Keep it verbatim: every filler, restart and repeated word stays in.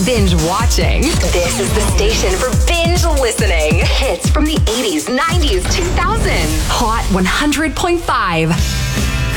binge watching. This is the station for binge listening. Hits from the eighties, nineties, two thousands. Hot one hundred point five.